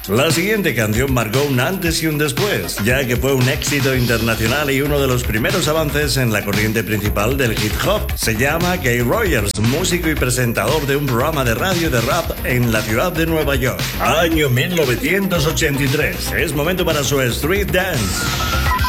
La siguiente canción marcó un antes y un después, ya que fue un éxito internacional y uno de los primeros avances en la corriente principal del hip hop. Se llama Kay Rogers, músico y presentador de un programa de radio de rap en la ciudad de Nueva York. Año 1983. Es momento para su Street Dance.